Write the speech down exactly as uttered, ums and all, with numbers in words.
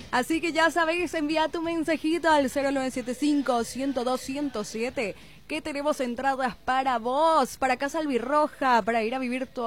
Así que ya sabéis, envía tu mensajito al cero nueve siete cinco, uno cero dos, uno cero siete, que tenemos entradas para vos, para Casa Albirroja, para ir a vivir tu